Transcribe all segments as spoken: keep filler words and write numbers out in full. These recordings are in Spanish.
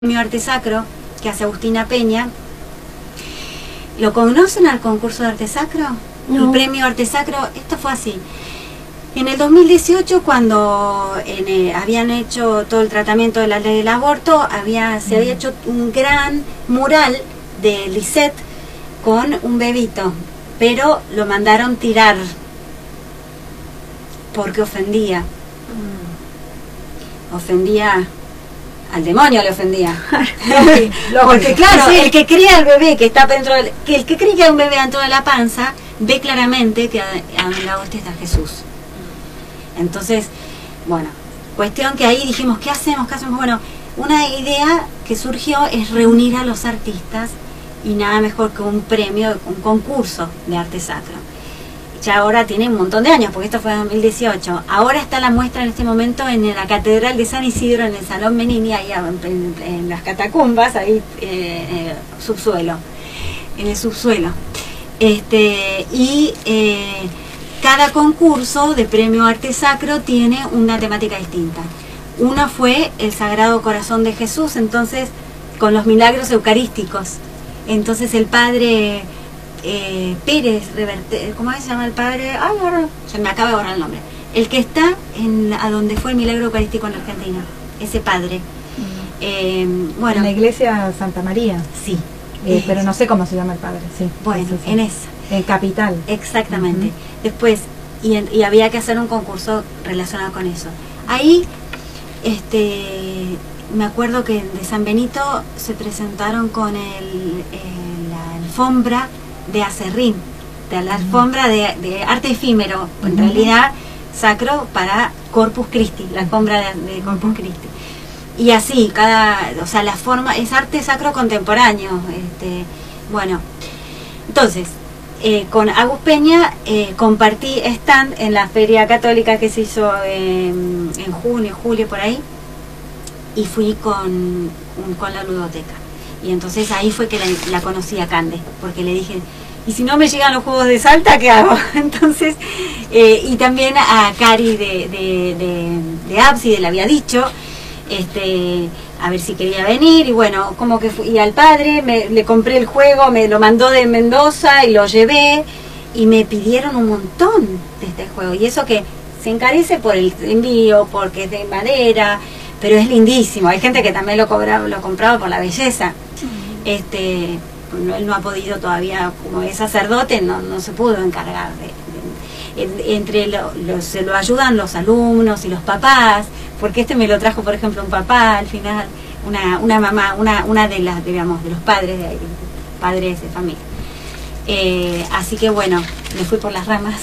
Premio Arte Sacro que hace Agustina Peña. ¿Lo conocen al concurso de Arte Sacro? No. El Premio Arte Sacro, esto fue así. En el dos mil dieciocho, cuando en, eh, habían hecho todo el tratamiento de la ley del aborto, había, se había hecho un gran mural de Lisette con un bebito, pero lo mandaron tirar porque ofendía. Mm. Ofendía... Al demonio le ofendía. Porque claro, sí, el que cría al bebé que está dentro del, que el que cree que hay un bebé dentro de la panza ve claramente que en la hostia está Jesús. Entonces, bueno, cuestión que ahí dijimos, ¿qué hacemos? ¿Qué hacemos? Bueno, una idea que surgió es reunir a los artistas y nada mejor que un premio, un concurso de arte sacro. Ya ahora tiene un montón de años, porque esto fue en dos mil dieciocho. Ahora está la muestra en este momento en la Catedral de San Isidro, en el Salón Menini, ahí en, en, en las catacumbas, ahí eh, eh, subsuelo, en el subsuelo. Este, y eh, cada concurso de Premio Arte Sacro tiene una temática distinta. Una fue el Sagrado Corazón de Jesús, entonces con los milagros eucarísticos. Entonces el padre... Eh, Pérez, Reverte, ¿cómo se llama el padre? Ay, ahora se me acaba de borrar el nombre. El que está en a donde fue el milagro eucarístico en Argentina, ese padre. Mm. Eh, bueno, en la iglesia Santa María. Sí. Eh, pero no sé cómo se llama el padre. Sí. Bueno, sí, sí. en esa. En Capital. Exactamente. Uh-huh. Después, y, en, y había que hacer un concurso relacionado con eso. Ahí, este, me acuerdo que de San Benito se presentaron con el, el la alfombra de Acerrín, de la alfombra de, de arte efímero, uh-huh. En realidad sacro para Corpus Christi, la alfombra de, de Corpus Christi. Y así, cada, o sea, la forma, es arte sacro contemporáneo. Este, bueno, entonces, eh, con Agus Peña eh, compartí stand en la feria católica que se hizo en, en junio, julio, por ahí, y fui con, con la ludoteca. Y entonces ahí fue que la, la conocí a Cande, porque le dije, ¿y si no me llegan los juegos de Salta, qué hago? Entonces, eh, y también a Cari de, de, de, de Ábside le había dicho, este, a ver si quería venir, y bueno, como que fui, y al padre me, le compré el juego, me lo mandó de Mendoza y lo llevé, y me pidieron un montón de este juego, y eso que se encarece por el envío, porque es de madera, pero es lindísimo. Hay gente que también lo cobraba, lo compraba por la belleza. Este, no, él no ha podido todavía, como es sacerdote, no, no se pudo encargar de, de, de entre lo, lo, se lo ayudan los alumnos y los papás, porque este me lo trajo, por ejemplo, un papá al final, una, una mamá, una, una de las, digamos, de los padres de ahí, padres de familia. Eh, así que bueno, me fui por las ramas.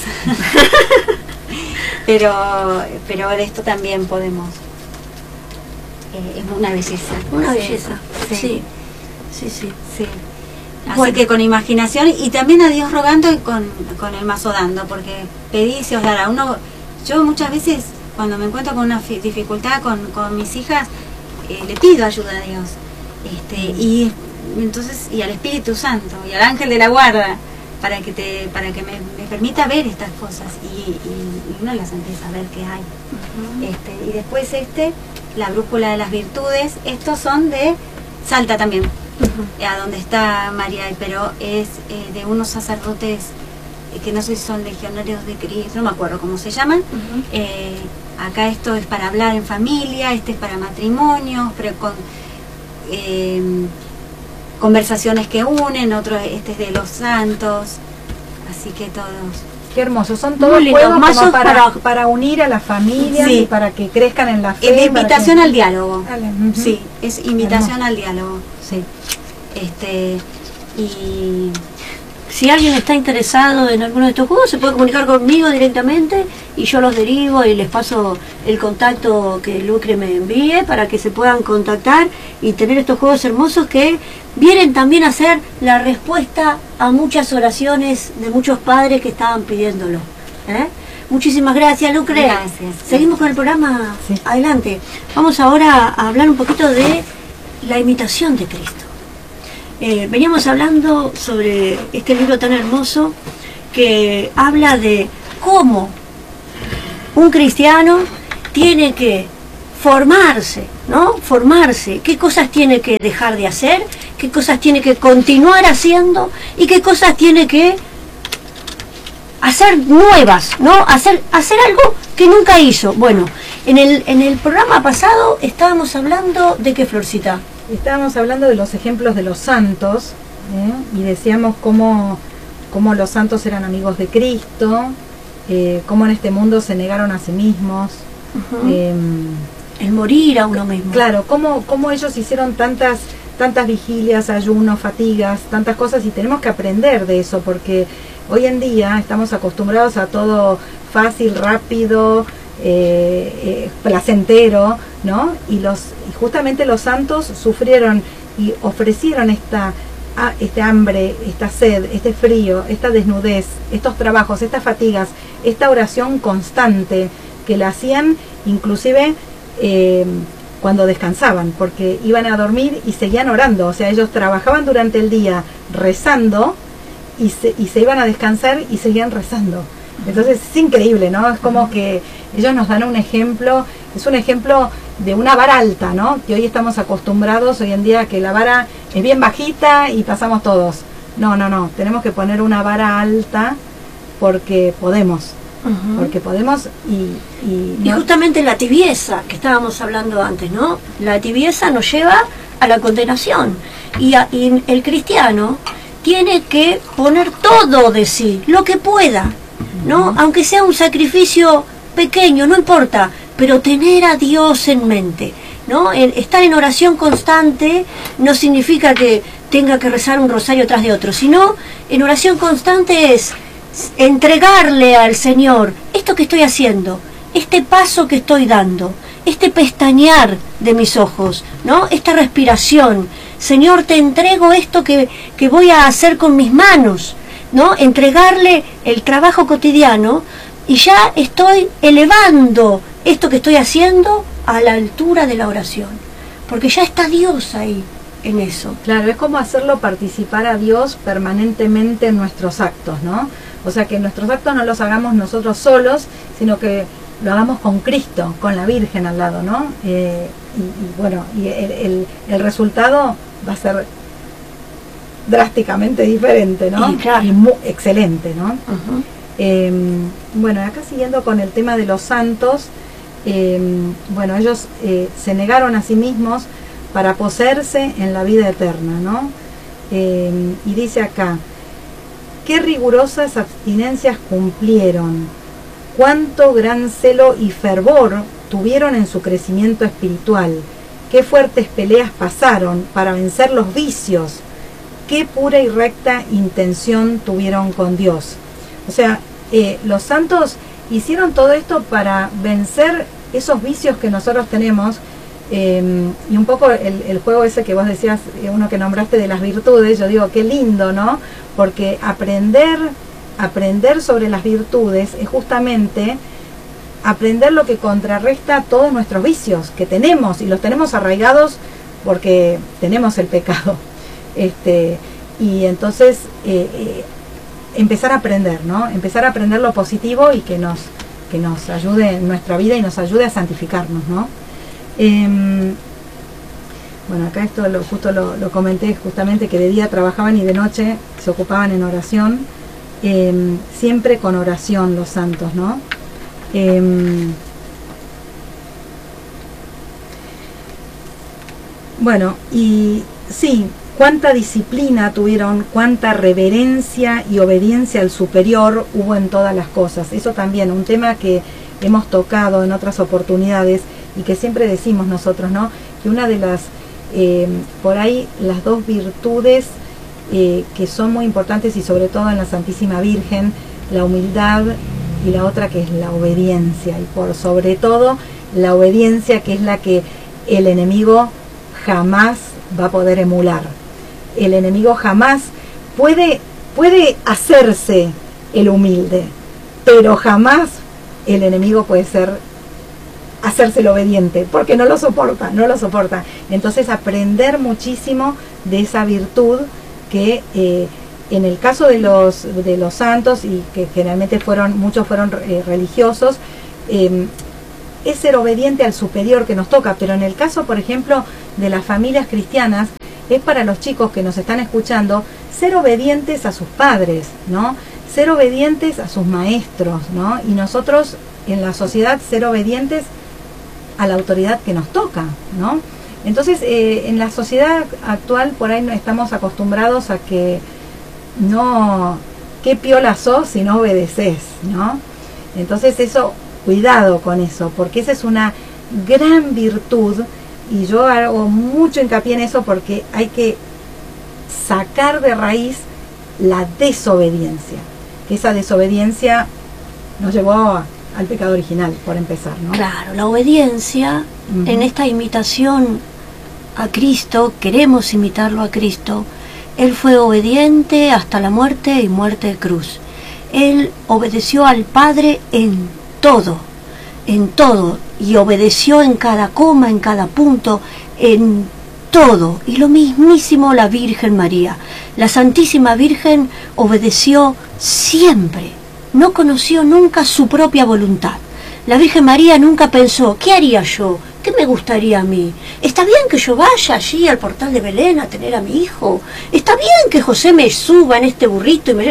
pero, pero de esto también podemos. Eh, es una belleza. Una belleza, sí. Sí, sí, sí. sí. Así Bueno. que con imaginación y también a Dios rogando y con, con el mazo dando, porque pedí y se os dará. Uno, yo muchas veces cuando me encuentro con una dificultad con, con mis hijas, eh, le pido ayuda a Dios. Este, y entonces, y al Espíritu Santo, y al ángel de la guarda, para que te, para que me, me permita ver estas cosas, y, y, y uno las empieza a ver que hay. Uh-huh. Este, y después este, la brújula de las virtudes, estos son de Salta también, uh-huh. A donde está María, pero es eh, de unos sacerdotes eh, que no sé si son legionarios de Cristo, no me acuerdo cómo se llaman. Uh-huh. eh, acá esto es para hablar en familia, este es para matrimonios, pero con eh, conversaciones que unen, otro este es de los santos, así que todos. Qué hermoso, son todos juegos como para, para, para unir a la familia, sí. Y para que crezcan en la fe. Es de invitación que... al diálogo. Dale. Uh-huh. Sí, es invitación hermoso. Al diálogo. Sí. Este, y si alguien está interesado en alguno de estos juegos, se puede comunicar conmigo directamente y yo los derivo y les paso el contacto que Lucre me envíe para que se puedan contactar y tener estos juegos hermosos que vienen también a ser la respuesta a muchas oraciones de muchos padres que estaban pidiéndolo. ¿eh? Muchísimas gracias, Lucre. Gracias. Seguimos con el programa. Sí. Adelante. Vamos ahora a hablar un poquito de la imitación de Cristo. Eh, veníamos hablando sobre este libro tan hermoso que habla de cómo un cristiano tiene que formarse ¿no? Formarse, qué cosas tiene que dejar de hacer, qué cosas tiene que continuar haciendo y qué cosas tiene que hacer nuevas, ¿no? Hacer, hacer algo que nunca hizo. Bueno, en el, en el programa pasado estábamos hablando de qué, Florcita. Estábamos hablando de los ejemplos de los santos, ¿eh? Y decíamos cómo, cómo los santos eran amigos de Cristo, eh, cómo en este mundo se negaron a sí mismos. Uh-huh. eh, el morir a uno mismo. Claro, cómo, cómo ellos hicieron tantas, tantas vigilias, ayunos, fatigas, tantas cosas, y tenemos que aprender de eso, porque hoy en día estamos acostumbrados a todo fácil, rápido, eh, eh, placentero, ¿no? Y los y justamente los santos sufrieron y ofrecieron esta a, este hambre, esta sed, este frío, esta desnudez, estos trabajos, estas fatigas, esta oración constante que la hacían inclusive eh, cuando descansaban, porque iban a dormir y seguían orando. O sea, ellos trabajaban durante el día rezando y se, y se iban a descansar y seguían rezando. Entonces es increíble, ¿no? Es como que ellos nos dan un ejemplo, es un ejemplo de una vara alta, ¿no? Que hoy estamos acostumbrados, hoy en día, que la vara es bien bajita y pasamos todos. No, no, no, tenemos que poner una vara alta porque podemos, uh-huh. porque podemos y... Y, y justamente la tibieza que estábamos hablando antes, ¿no? La tibieza nos lleva a la condenación y, a, y el cristiano tiene que poner todo de sí, lo que pueda, ¿no? Aunque sea un sacrificio pequeño, no importa, pero tener a Dios en mente, ¿no? En, estar en oración constante no significa que tenga que rezar un rosario tras de otro, sino en oración constante es entregarle al Señor esto que estoy haciendo, este paso que estoy dando, este pestañear de mis ojos, ¿no? Esta respiración. Señor, te entrego esto que, que voy a hacer con mis manos, ¿no? Entregarle el trabajo cotidiano y ya estoy elevando esto que estoy haciendo a la altura de la oración, porque ya está Dios ahí en eso. Claro, es como hacerlo participar a Dios permanentemente en nuestros actos, ¿no? O sea, que nuestros actos no los hagamos nosotros solos, sino que lo hagamos con Cristo, con la Virgen al lado, ¿no? Eh, y, y bueno, y el, el, el resultado va a ser drásticamente diferente, ¿no? Y, claro. y muy excelente, ¿no? Uh-huh. Eh, bueno, acá siguiendo con el tema de los santos, eh, bueno, ellos eh, se negaron a sí mismos para poseerse en la vida eterna, ¿no? Eh, y dice acá, qué rigurosas abstinencias cumplieron, cuánto gran celo y fervor tuvieron en su crecimiento espiritual, qué fuertes peleas pasaron para vencer los vicios, qué pura y recta intención tuvieron con Dios. O sea, eh, los santos hicieron todo esto para vencer esos vicios que nosotros tenemos, eh, y un poco el, el juego ese que vos decías, uno que nombraste de las virtudes, yo digo, qué lindo, ¿no? Porque aprender, aprender sobre las virtudes es justamente aprender lo que contrarresta todos nuestros vicios que tenemos, y los tenemos arraigados porque tenemos el pecado. Este, y entonces eh, eh, empezar a aprender, ¿no? Empezar a aprender lo positivo y que nos, que nos ayude en nuestra vida y nos ayude a santificarnos, ¿no? Eh, bueno, acá esto lo, justo lo, lo comenté, justamente que de día trabajaban y de noche se ocupaban en oración, eh, siempre con oración los santos, ¿no? Eh, bueno, y sí, cuánta disciplina tuvieron, cuánta reverencia y obediencia al superior hubo en todas las cosas. Eso también, un tema que hemos tocado en otras oportunidades y que siempre decimos nosotros, ¿no? Que una de las, eh, por ahí, las dos virtudes eh, que son muy importantes, y sobre todo en la Santísima Virgen, la humildad y la otra que es la obediencia, y por sobre todo la obediencia, que es la que el enemigo jamás va a poder emular. El enemigo jamás puede, puede hacerse el humilde, pero jamás el enemigo puede ser hacerse el obediente, porque no lo soporta, no lo soporta. Entonces aprender muchísimo de esa virtud que eh, en el caso de los, de los santos, y que generalmente fueron, muchos fueron eh, religiosos, eh, es ser obediente al superior que nos toca, pero en el caso, por ejemplo, de las familias cristianas, es para los chicos que nos están escuchando, ser obedientes a sus padres, ¿no? Ser obedientes a sus maestros, ¿no? Y nosotros en la sociedad ser obedientes a la autoridad que nos toca, ¿no? Entonces, eh, en la sociedad actual por ahí no estamos acostumbrados a que no, qué piola sos si no obedeces, ¿no? Entonces eso, cuidado con eso, porque esa es una gran virtud, y yo hago mucho hincapié en eso porque hay que sacar de raíz la desobediencia, que esa desobediencia nos llevó a, al pecado original, por empezar, ¿no? Claro, la obediencia, uh-huh. En esta imitación a Cristo, queremos imitarlo a Cristo. Él fue obediente hasta la muerte y muerte de cruz. Él obedeció al Padre en todo, en todo, y obedeció en cada coma, en cada punto, en todo. Y lo mismísimo la Virgen María. La Santísima Virgen obedeció siempre, no conoció nunca su propia voluntad. La Virgen María nunca pensó, ¿qué haría yo? ¿Qué me gustaría a mí? ¿Está bien que yo vaya allí al portal de Belén a tener a mi hijo? ¿Está bien que José me suba en este burrito y me...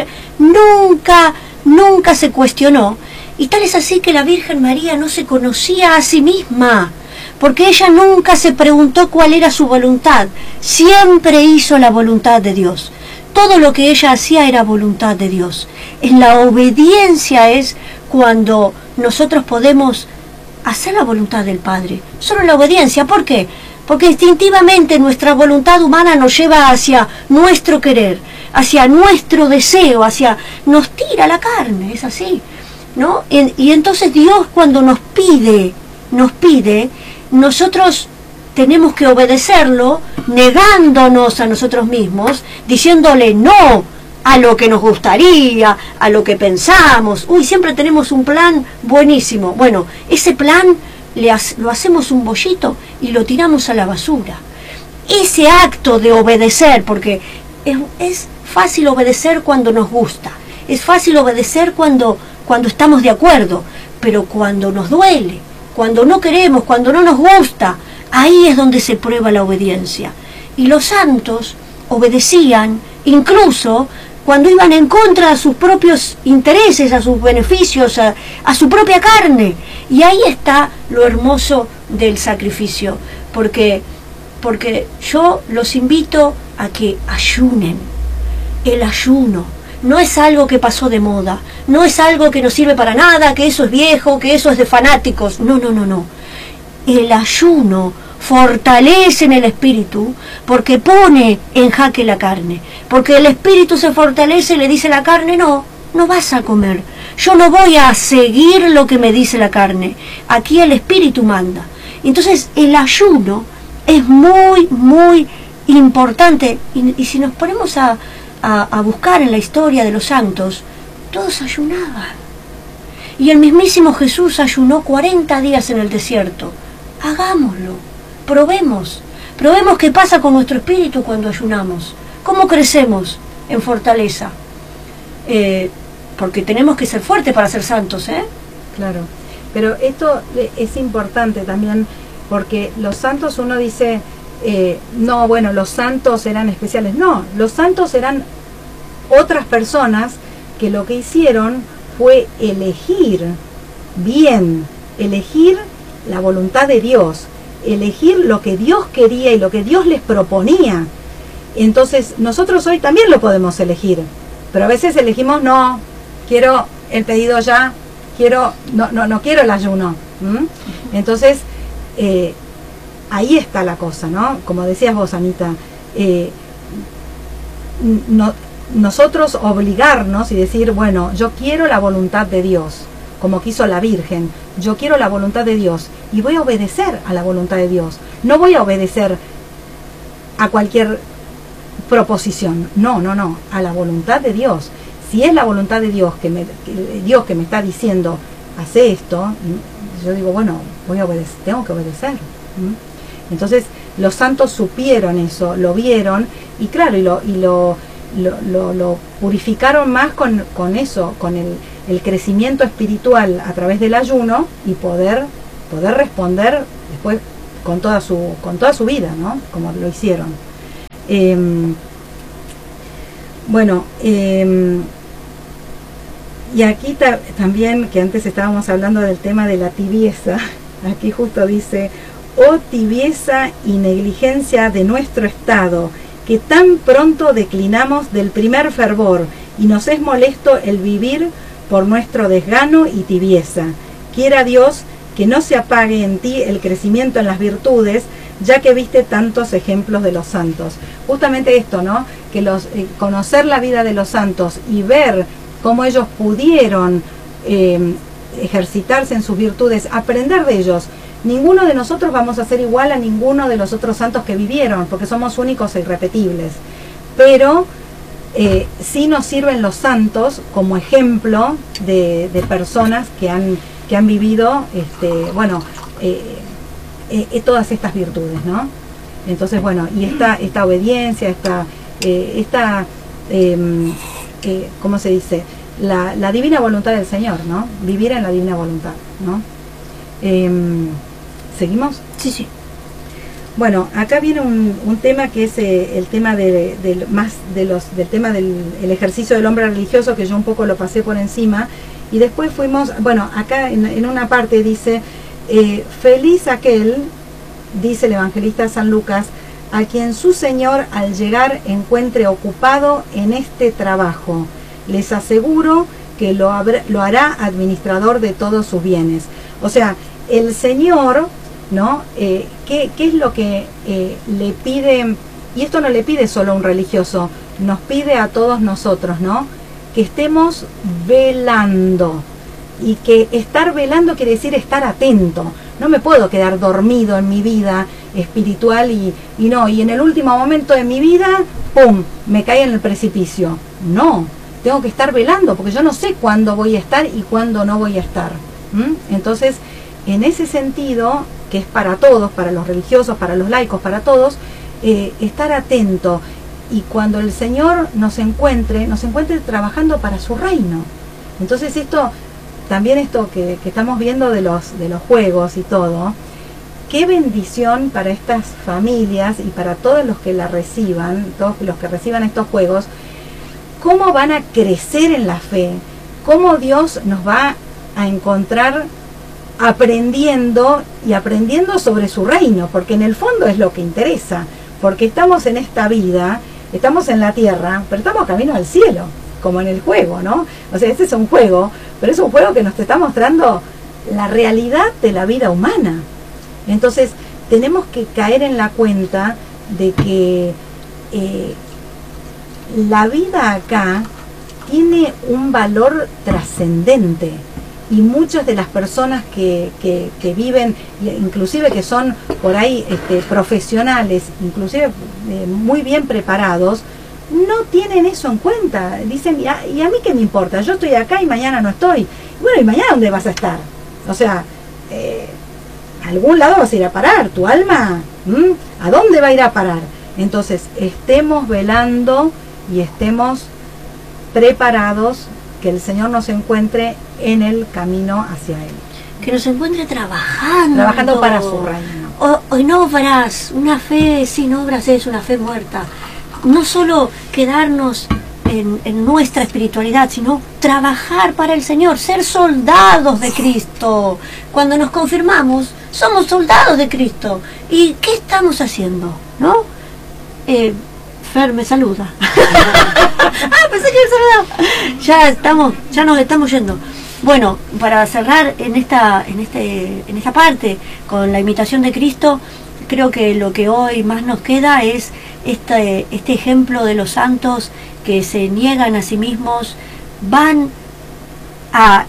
Nunca, nunca se cuestionó. Y tal es así que la Virgen María no se conocía a sí misma, porque ella nunca se preguntó cuál era su voluntad. Siempre hizo la voluntad de Dios. Todo lo que ella hacía era voluntad de Dios. En la obediencia es cuando nosotros podemos hacer la voluntad del Padre. Solo la obediencia. ¿Por qué? Porque instintivamente nuestra voluntad humana nos lleva hacia nuestro querer, hacia nuestro deseo, hacia... nos tira la carne, es así, ¿no? Y entonces Dios, cuando nos pide, nos pide, nosotros tenemos que obedecerlo, negándonos a nosotros mismos, diciéndole no a lo que nos gustaría, a lo que pensamos. Uy, siempre tenemos un plan buenísimo. Bueno, ese plan le ha, lo hacemos un bollito y lo tiramos a la basura. Ese acto de obedecer, porque es, es fácil obedecer cuando nos gusta, es fácil obedecer cuando, cuando estamos de acuerdo, pero cuando nos duele, cuando no queremos, cuando no nos gusta, ahí es donde se prueba la obediencia. Y los santos obedecían incluso cuando iban en contra de sus propios intereses, a sus beneficios, a, a su propia carne. Y ahí está lo hermoso del sacrificio, porque, porque yo los invito a que ayunen. El ayuno no es algo que pasó de moda, no es algo que no sirve para nada, que eso es viejo, que eso es de fanáticos. No, no, no, no. El ayuno fortalece en el espíritu porque pone en jaque la carne, porque el espíritu se fortalece y le dice a la carne, no, no vas a comer, yo no voy a seguir lo que me dice la carne, aquí el espíritu manda. Entonces el ayuno es muy, muy importante, y, y si nos ponemos a, a, a buscar en la historia de los santos, todos ayunaban, y el mismísimo Jesús ayunó cuarenta días en el desierto. Hagámoslo. Probemos, probemos qué pasa con nuestro espíritu cuando ayunamos, cómo crecemos en fortaleza, eh, porque tenemos que ser fuertes para ser santos, ¿eh? Claro, pero esto es importante también, porque los santos, uno dice, eh, no, bueno, los santos eran especiales, no, los santos eran otras personas que lo que hicieron fue elegir bien, elegir la voluntad de Dios, elegir lo que Dios quería y lo que Dios les proponía. Entonces nosotros hoy también lo podemos elegir, pero a veces elegimos, no, quiero el pedido ya, quiero, no, no, no quiero el ayuno. ¿Mm? Entonces eh, ahí está la cosa, ¿no? Como decías vos, Anita, eh, no, nosotros obligarnos y decir, bueno, yo quiero la voluntad de Dios, como quiso la Virgen, yo quiero la voluntad de Dios y voy a obedecer a la voluntad de Dios, no voy a obedecer a cualquier proposición, no, no, no, a la voluntad de Dios. Si es la voluntad de Dios que me, que, Dios que me está diciendo, hace esto, yo digo, bueno, voy a obedecer, tengo que obedecer. ¿Mm? Entonces los santos supieron eso, lo vieron y claro, y lo, y lo, lo, lo, lo purificaron más con, con eso, con el el crecimiento espiritual a través del ayuno y poder poder responder después con toda su, con toda su vida, ¿no? Como lo hicieron. Eh, bueno, eh, y aquí ta también, que antes estábamos hablando del tema de la tibieza, aquí justo dice: oh tibieza y negligencia de nuestro estado, que tan pronto declinamos del primer fervor, y nos es molesto el vivir por nuestro desgano y tibieza. Quiera Dios que no se apague en ti el crecimiento en las virtudes, ya que viste tantos ejemplos de los santos. Justamente esto, ¿no? Que los, eh, conocer la vida de los santos y ver cómo ellos pudieron eh, ejercitarse en sus virtudes, aprender de ellos. Ninguno de nosotros vamos a ser igual a ninguno de los otros santos que vivieron, porque somos únicos e irrepetibles. Pero eh, sí nos sirven los santos como ejemplo de, de personas que han, que han vivido, este, bueno, eh, eh, todas estas virtudes, ¿no? Entonces, bueno, y esta, esta obediencia, esta, eh, esta eh, eh, ¿cómo se dice? La, la divina voluntad del Señor, ¿no? Vivir en la divina voluntad, ¿no? Eh, ¿Seguimos? Sí, sí. Bueno, acá viene un, un tema que es eh, el tema de, de, más de los, del tema del el ejercicio del hombre religioso, que yo un poco lo pasé por encima, y después fuimos, bueno, acá en, en una parte dice, eh, feliz aquel, dice el evangelista San Lucas, a quien su Señor al llegar encuentre ocupado en este trabajo. Les aseguro que lo, habrá, lo hará administrador de todos sus bienes. O sea, el Señor, ¿no? Eh, ¿qué, ¿Qué es lo que eh, le pide? Y esto no le pide solo a un religioso, nos pide a todos nosotros, ¿no? Que estemos velando. Y que estar velando quiere decir estar atento. No me puedo quedar dormido en mi vida espiritual y, y no, y en el último momento de mi vida, ¡pum!, me cae en el precipicio. No, tengo que estar velando, porque yo no sé cuándo voy a estar y cuándo no voy a estar. ¿Mm? Entonces, en ese sentido, que es para todos, para los religiosos, para los laicos, para todos, eh, estar atento, y cuando el Señor nos encuentre, nos encuentre trabajando para su reino. Entonces esto, también esto que, que estamos viendo de los, de los juegos y todo, qué bendición para estas familias y para todos los que la reciban, todos los que reciban estos juegos, cómo van a crecer en la fe, cómo Dios nos va a encontrar aprendiendo y aprendiendo sobre su reino, porque en el fondo es lo que interesa, porque estamos en esta vida, estamos en la tierra, pero estamos camino al cielo, como en el juego, ¿no? O sea, este es un juego, pero es un juego que nos está mostrando la realidad de la vida humana. Entonces, tenemos que caer en la cuenta de que eh, la vida acá tiene un valor trascendente, y muchas de las personas que, que, que viven, inclusive que son por ahí este, profesionales, inclusive eh, muy bien preparados, no tienen eso en cuenta. Dicen, ¿y a, ¿y a mí qué me importa? Yo estoy acá y mañana no estoy. Bueno, ¿y mañana dónde vas a estar? O sea, eh, a algún lado vas a ir a parar. ¿Tu alma? ¿Mm? ¿A dónde va a ir a parar? Entonces, estemos velando y estemos preparados, que el Señor nos encuentre en el camino hacia Él. Que nos encuentre trabajando. Trabajando para su reino. O, o en obras. Una fe sin obras es una fe muerta. No solo quedarnos en, en nuestra espiritualidad, sino trabajar para el Señor, ser soldados de Cristo. Cuando nos confirmamos, somos soldados de Cristo. ¿Y qué estamos haciendo? ¿No? Eh, Fer me saluda. Ah, pensé que me saludaba. Ya estamos, ya nos estamos yendo. Bueno, para cerrar en esta, en este, en esta parte con la imitación de Cristo, creo que lo que hoy más nos queda es este, este ejemplo de los santos que se niegan a sí mismos, van a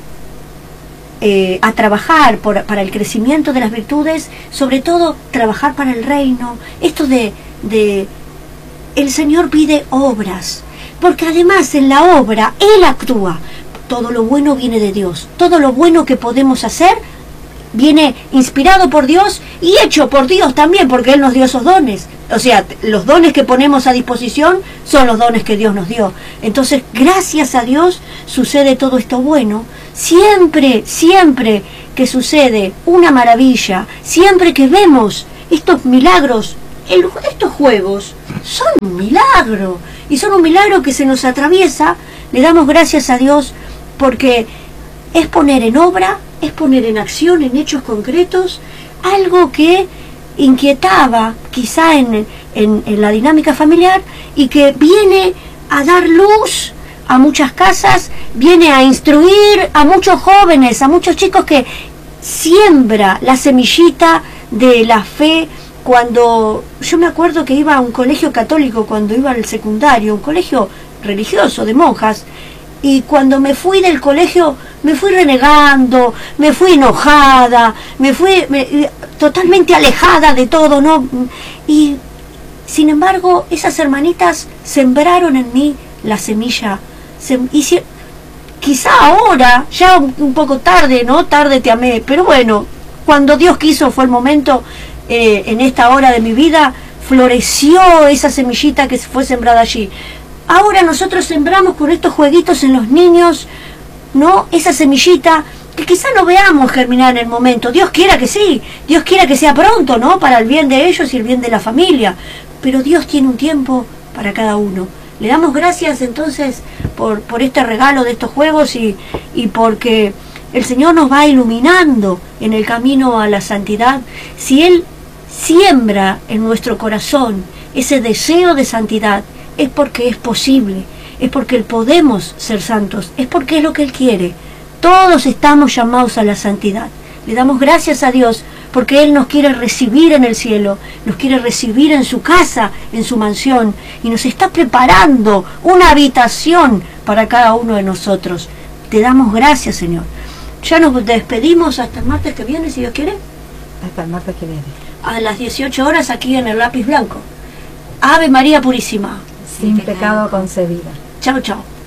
eh, a trabajar por, para el crecimiento de las virtudes, sobre todo trabajar para el reino. Esto de, de el Señor pide obras, porque además en la obra Él actúa. Todo lo bueno viene de Dios, todo lo bueno que podemos hacer viene inspirado por Dios y hecho por Dios también, porque Él nos dio esos dones. O sea, los dones que ponemos a disposición son los dones que Dios nos dio. Entonces, gracias a Dios sucede todo esto bueno. Siempre, siempre que sucede una maravilla, siempre que vemos estos milagros, el, estos juegos son un milagro. Y son un milagro que se nos atraviesa. Le damos gracias a Dios porque es poner en obra, es poner en acción, en hechos concretos, algo que inquietaba quizá en, en, en la dinámica familiar y que viene a dar luz a muchas casas, viene a instruir a muchos jóvenes, a muchos chicos, que siembra la semillita de la fe. Cuando yo me acuerdo que iba a un colegio católico, cuando iba al secundario, un colegio religioso de monjas, y cuando me fui del colegio me fui renegando, me fui enojada, me fui me, totalmente alejada de todo, ¿no? Y sin embargo esas hermanitas sembraron en mí la semilla. Sem, y si, quizá ahora, ya un, un poco tarde, ¿no? Tarde te amé, pero bueno, cuando Dios quiso fue el momento. Eh, en esta hora de mi vida floreció esa semillita que fue sembrada allí. Ahora nosotros sembramos con estos jueguitos en los niños, ¿no? Esa semillita que quizá no veamos germinar en el momento. Dios quiera que sí, Dios quiera que sea pronto, ¿no? Para el bien de ellos y el bien de la familia. Pero Dios tiene un tiempo para cada uno. Le damos gracias entonces por, por este regalo de estos juegos y, y porque el Señor nos va iluminando en el camino a la santidad. Si Él siembra en nuestro corazón ese deseo de santidad, es porque es posible, es porque podemos ser santos, es porque es lo que Él quiere. Todos estamos llamados a la santidad. Le damos gracias a Dios porque Él nos quiere recibir en el cielo, nos quiere recibir en su casa, en su mansión, y nos está preparando una habitación para cada uno de nosotros. Te damos gracias, Señor. Ya nos despedimos hasta el martes que viene, si Dios quiere. Hasta el martes que viene. A las dieciocho horas aquí en el Lápiz Blanco. Ave María Purísima. Sin pecado concebida. Chao, chao.